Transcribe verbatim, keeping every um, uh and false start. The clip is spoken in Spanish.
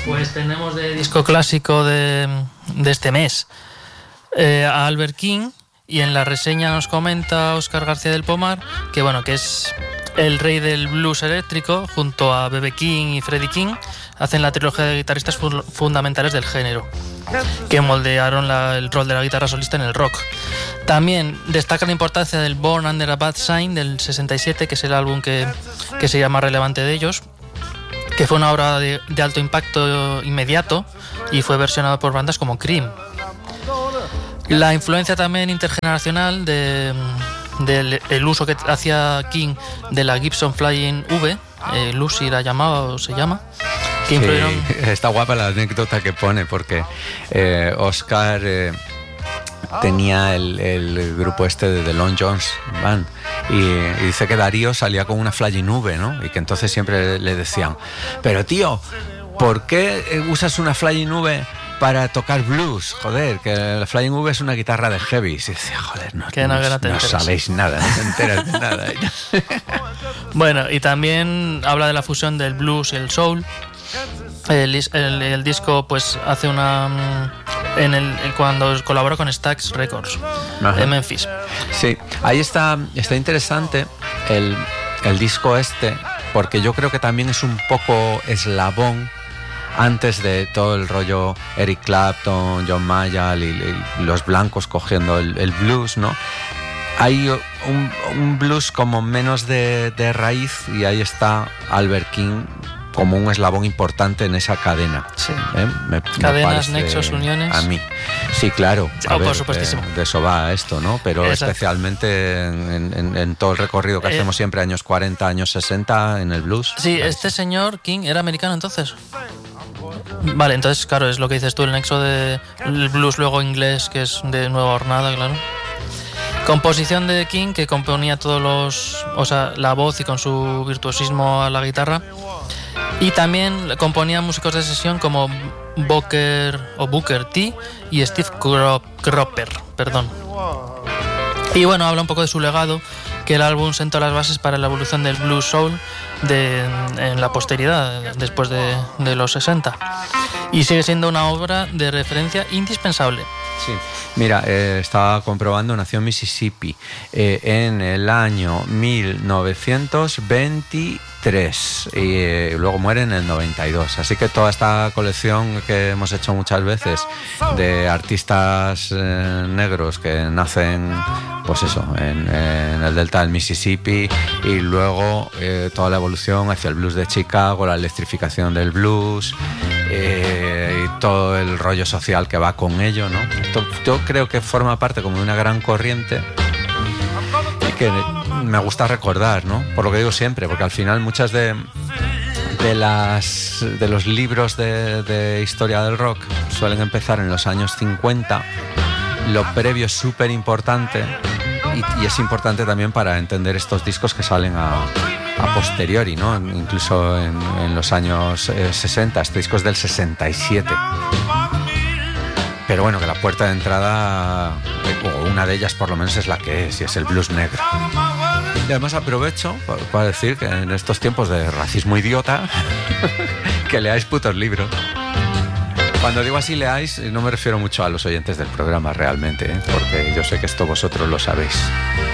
Pues tenemos de disco clásico de, de este mes eh, a Albert King, y en la reseña nos comenta Óscar García del Pomar que bueno, que es el rey del blues eléctrico. Junto a B B King y Freddie King hacen la trilogía de guitarristas fu- fundamentales del género, que moldearon la, el rol de la guitarra solista en el rock. También destaca la importancia del Born Under a Bad Sign del sesenta y siete, que es el álbum que, que sería más relevante de ellos, que fue una obra de, de alto impacto inmediato y fue versionado por bandas como Cream. La influencia también intergeneracional de, del el uso que hacía King de la Gibson Flying V, eh, Lucy la llamaba o se llama, que influyeron... Sí, está guapa la anécdota que pone, porque eh, Oscar eh, tenía el, el grupo este de The Long Jones Band, y, y dice que Darío salía con una Flying V, ¿no? Y que entonces siempre le decían, pero tío, ¿por qué usas una Flying V para tocar blues? Joder, que la Flying V es una guitarra de heavy. Y decía, joder, no, que no, no, que no, te no sabéis nada, no te enteras de nada. Bueno, y también habla de la fusión del blues y el soul. El, el, el disco pues hace una... En el, cuando colaboró con Stax Records. Ajá. De Memphis. Sí, ahí está, está interesante el, el disco este, porque yo creo que también es un poco eslabón antes de todo el rollo Eric Clapton, John Mayall y, y los blancos cogiendo el, el blues, ¿no? Hay un, un blues como menos de, de raíz, y ahí está Albert King como un eslabón importante en esa cadena. Sí. ¿Eh? Me, Cadenas, me nexos, uniones. A mí. Sí, claro. A oh, ver, por supuestísimo. De, de eso va esto, ¿no? Pero exacto, especialmente en, en, en todo el recorrido que eh, hacemos siempre, años cuarenta, años sesenta, en el blues. Sí, este señor King era americano entonces. Vale, entonces, claro, es lo que dices tú, el nexo del blues luego inglés, que es de Nueva Hornada, claro. Composición de King, que componía todos los... O sea, la voz y con su virtuosismo a la guitarra. Y también componía músicos de sesión como Booker o Booker T y Steve Cropper, perdón. Y bueno, habla un poco de su legado, que el álbum sentó las bases para la evolución del blues soul de, en la posteridad, después de, de los sesenta. Y sigue siendo una obra de referencia indispensable. Sí, mira, eh, estaba comprobando, nació en Mississippi eh, en el año mil novecientos veintitrés y eh, luego muere en el noventa y dos. Así que toda esta colección que hemos hecho muchas veces de artistas eh, negros que nacen, pues eso, en, en el delta del Mississippi, y luego eh, toda la evolución hacia el blues de Chicago, la electrificación del blues, eh, y todo el rollo social que va con ello, ¿no? Yo creo que forma parte como de una gran corriente y que me gusta recordar, ¿no? Por lo que digo siempre, porque al final muchas de, de, las, de los libros de, de historia del rock suelen empezar en los años cincuenta. Lo previo es súper importante, y, y es importante también para entender estos discos que salen a, a posteriori, ¿no? Incluso en, en los años eh, sesenta. Este disco es del sesenta y siete. Pero bueno, que la puerta de entrada, o una de ellas por lo menos, es la que es, y es el blues negro. Y además aprovecho para decir que en estos tiempos de racismo idiota, que leáis putos libros. Cuando digo así leáis, no me refiero mucho a los oyentes del programa realmente, ¿eh? Porque yo sé que esto vosotros lo sabéis.